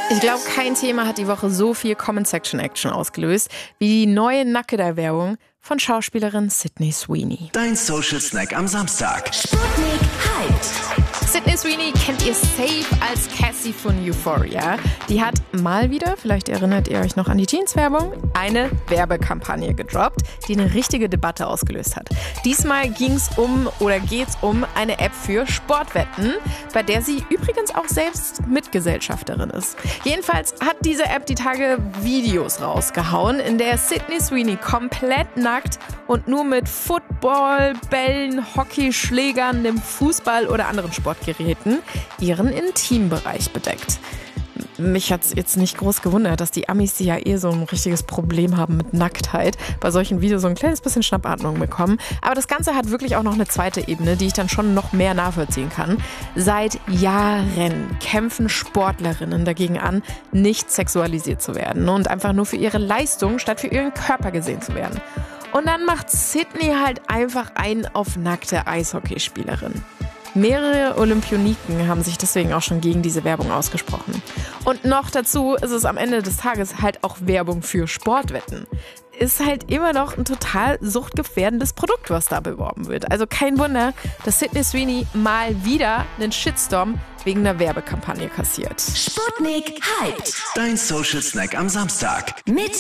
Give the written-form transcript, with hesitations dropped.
Ich glaube, kein Thema hat die Woche so viel Comment-Section-Action ausgelöst wie die neue Nackedei-Werbung von Schauspielerin Sydney Sweeney. Dein Social Snack am Samstag. Sputnik Hyped. Sydney Sweeney kennt ihr safe als Cassie von Euphoria. Die hat mal wieder, vielleicht erinnert ihr euch noch an die Jeans-Werbung, eine Werbekampagne gedroppt, die eine richtige Debatte ausgelöst hat. Diesmal geht's um eine App für Sportwetten, bei der sie übrigens auch selbst Mitgesellschafterin ist. Jedenfalls hat diese App die Tage Videos rausgehauen, in der Sydney Sweeney komplett nackt und nur mit Football, Bällen, Hockeyschlägern, dem Fußball oder anderen Sportgeräten ihren Intimbereich bedeckt. Mich hat es jetzt nicht groß gewundert, dass die Amis, die ja so ein richtiges Problem haben mit Nacktheit, bei solchen Videos so ein kleines bisschen Schnappatmung bekommen. Aber das Ganze hat wirklich auch noch eine zweite Ebene, die ich dann schon noch mehr nachvollziehen kann. Seit Jahren kämpfen Sportlerinnen dagegen an, nicht sexualisiert zu werden und einfach nur für ihre Leistung statt für ihren Körper gesehen zu werden. Und dann macht Sydney halt einfach einen auf nackte Eishockeyspielerin. Mehrere Olympioniken haben sich deswegen auch schon gegen diese Werbung ausgesprochen. Und noch dazu ist es am Ende des Tages halt auch Werbung für Sportwetten. Ist halt immer noch ein total suchtgefährdendes Produkt, was da beworben wird. Also kein Wunder, dass Sydney Sweeney mal wieder einen Shitstorm wegen einer Werbekampagne kassiert. Sputnik Hyped. Dein Social Snack am Samstag. Mit